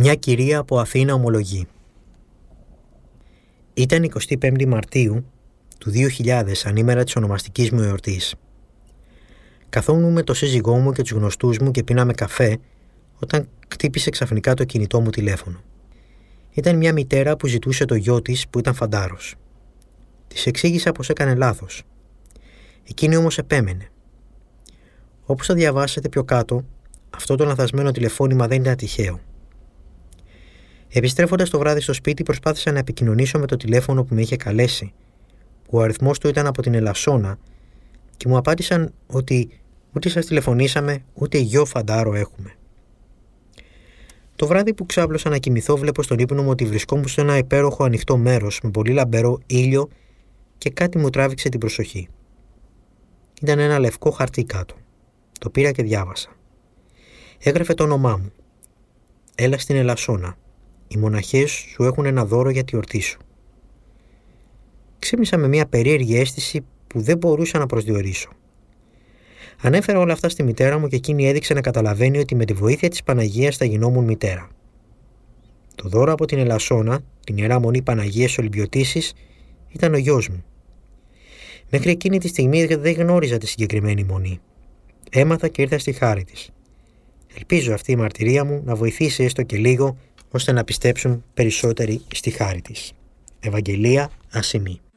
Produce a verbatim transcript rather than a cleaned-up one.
Μια κυρία από Αθήνα ομολογεί. Ήταν εικοστή πέμπτη Μαρτίου του δύο χιλιάδες, ανήμερα της ονομαστικής μου εορτής. Καθόμουν με το σύζυγό μου και τους γνωστούς μου και πίναμε καφέ όταν χτύπησε ξαφνικά το κινητό μου τηλέφωνο. Ήταν μια μητέρα που ζητούσε το γιο της που ήταν φαντάρος. Της εξήγησα πως έκανε λάθος. Εκείνη όμως επέμενε. Όπως θα διαβάσετε πιο κάτω, αυτό το λανθασμένο τηλεφώνημα δεν ήταν τυχαίο. Επιστρέφοντας το βράδυ στο σπίτι, προσπάθησα να επικοινωνήσω με το τηλέφωνο που με είχε καλέσει, που ο αριθμός του ήταν από την Ελασσόνα, και μου απάντησαν ότι ούτε σας τηλεφωνήσαμε, ούτε γιο φαντάρο έχουμε. Το βράδυ που ξάπλωσα να κοιμηθώ, βλέπω στον ύπνο μου ότι βρισκόμουν σε ένα υπέροχο ανοιχτό μέρος με πολύ λαμπερό ήλιο και κάτι μου τράβηξε την προσοχή. Ήταν ένα λευκό χαρτί κάτω. Το πήρα και διάβασα. Έγραφε το όνομά μου. Έλα στην Ελασσόνα. Οι μοναχές σου έχουν ένα δώρο για τη εορτή σου. Ξύπνησα με μια περίεργη αίσθηση που δεν μπορούσα να προσδιορίσω. Ανέφερα όλα αυτά στη μητέρα μου και εκείνη έδειξε να καταλαβαίνει ότι με τη βοήθεια της Παναγίας θα γινόμουν μητέρα. Το δώρο από την Ελασσόνα, την Ιερά Μονή Παναγίας Ολυμπιωτίσης, ήταν ο γιος μου. Μέχρι εκείνη τη στιγμή δεν γνώριζα τη συγκεκριμένη μονή. Έμαθα και ήρθα στη χάρη της. Ελπίζω αυτή η μαρτυρία μου να βοηθήσει έστω και λίγο ώστε να πιστέψουν περισσότεροι στη χάρη της. Ευαγγελία Ασημή.